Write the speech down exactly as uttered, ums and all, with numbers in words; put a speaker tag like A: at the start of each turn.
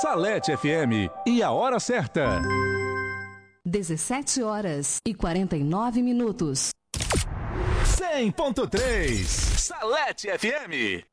A: Salete F M e a hora certa.
B: dezessete horas e quarenta e nove minutos.
A: cem ponto três Salete F M.